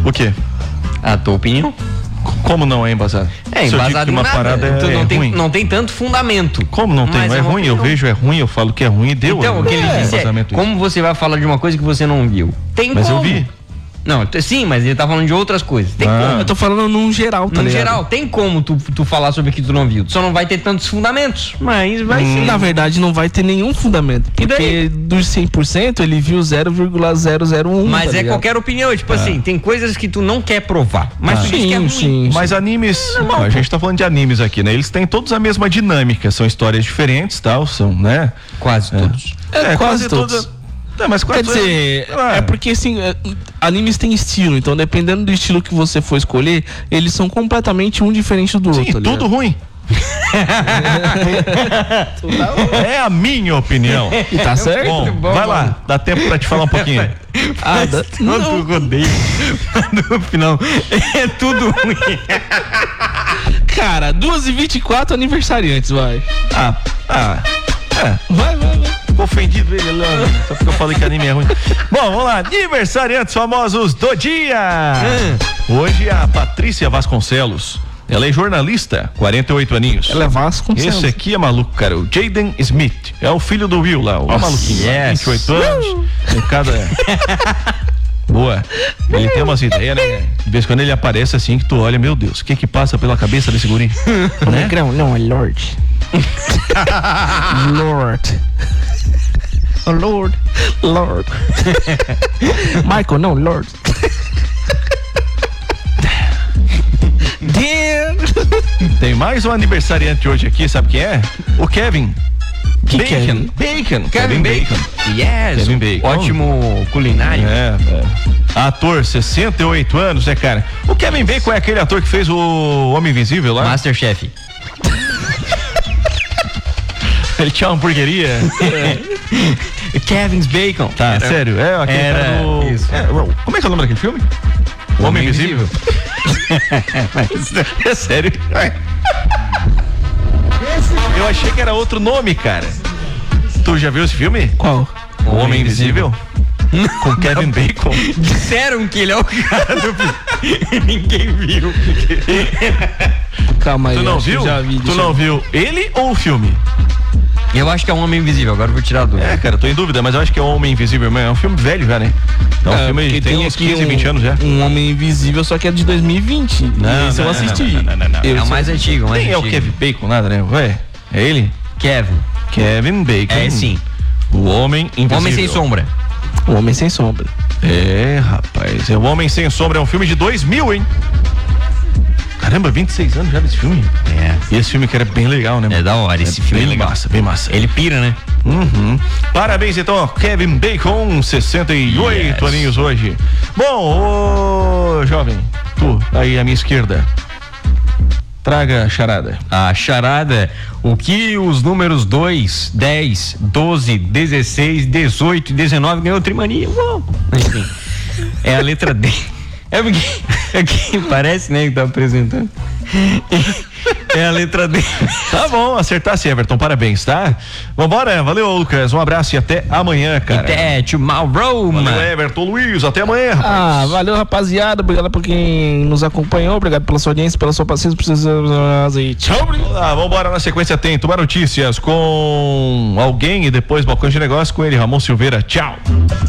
O quê? A tua opinião? Como não é embasado? É embasado em nada. Parada ruim. Não tem tanto fundamento. Como não tem? Não é ruim, eu vejo é ruim, eu falo que é ruim e deu. Então, o que ele disse como você vai falar de uma coisa que você não viu? Tem mas como. Eu vi. Não, sim, mas ele tá falando de outras coisas. Tem como. Eu tô falando num geral, tá ligado? Geral, tem como tu falar sobre o que tu não viu. Tu só não vai ter tantos fundamentos, mas vai ser. Na verdade, não vai ter nenhum fundamento. Porque dos 100%, ele viu 0,001. Mas tá qualquer opinião. Tipo assim, tem coisas que tu não quer provar. Mas tu diz que é ruim. Sim. Mas animes, a gente tá falando de animes aqui, né? Eles têm todos a mesma dinâmica. São histórias diferentes, tal, são, né? Quase todos. Quase todos. Mas quer dizer, é porque assim, animes têm estilo, então dependendo do estilo que você for escolher, eles são completamente um diferente do outro. Sim, tudo ruim. É a minha opinião. E tá certo? Bom, vai lá, dá tempo pra te falar um pouquinho. Não rodeio. No final, é tudo ruim. Cara, 2h24 aniversariantes, vai. Vai. Ofendido ele, Leandro. Só porque eu falei que anime é ruim. Bom, vamos lá. Aniversariantes famosos do dia. Hoje a Patrícia Vasconcelos. Ela é jornalista, 48 aninhos. Ela é Vasconcelos. Esse aqui é maluco, cara. O Jaden Smith. É o filho do Will lá, o maluquinho. 28 anos. Boa. Ele tem umas ideias, né? De vez em quando ele aparece assim que tu olha, meu Deus, o que passa pela cabeça desse guri? Né? Não, é Lorde. Lord. Oh, Lord. Michael, não, Lord. Tem mais um aniversariante hoje aqui, sabe quem é? O Kevin. Kevin Bacon. Yes. Kevin Bacon. Ótimo culinário. Ator, 68 anos, né, cara? O Kevin Bacon é aquele ator que fez o Homem Invisível lá? Masterchef. Ele tinha uma hamburgueria. Kevin's Bacon. Tá, sério? Isso. Como é que é o nome daquele filme? O Homem Invisível. É sério? Eu achei que era outro nome, cara. Tu já viu esse filme? Qual? O Homem Invisível? Com Kevin Bacon. Disseram que ele é o cara do filme. Ninguém viu. Calma aí. Tu não viu? Tu não viu ele ou o filme? Eu acho que é um Homem Invisível, agora eu vou tirar a dúvida. Cara, eu tô em dúvida, mas eu acho que é o Homem Invisível mesmo. É um filme velho já, né? Então, um filme tem uns 15, 20 anos já. Um Homem Invisível, só que é de 2020. Esse eu assisti. Não. É o mais antigo, Nem é o Kevin Bacon, nada, né? Ué, é ele? Kevin Bacon. É, sim. O Homem Invisível. Homem Sem Sombra. O Homem Sem Sombra. Rapaz. O Homem Sem Sombra é um filme de 2000, hein? Caramba, 26 anos já desse filme. E esse filme que era bem legal, né? É da hora, esse filme é legal. Bem massa. Ele pira, né? Parabéns, então, Kevin Bacon, 68 aninhos hoje. Bom, jovem, tu, aí à minha esquerda, traga a charada. A charada, o que os números 2, 10, 12, 16, 18 e 19 ganhou trimania? Enfim, é a letra D. É porque parece, né, que tá apresentando. É a letra D. Tá bom, acertasse, Everton, parabéns, tá? Vambora, valeu, Lucas, um abraço e até amanhã, cara. Até tomorrow, mano. Valeu, Everton, Luiz, até amanhã, rapaz. Valeu, rapaziada, obrigado por quem nos acompanhou, obrigado pela sua audiência, pela sua paciência, tchau. Vambora, na sequência tem Tomar Notícias com alguém e depois Balcão de Negócio com ele, Ramon Silveira, tchau.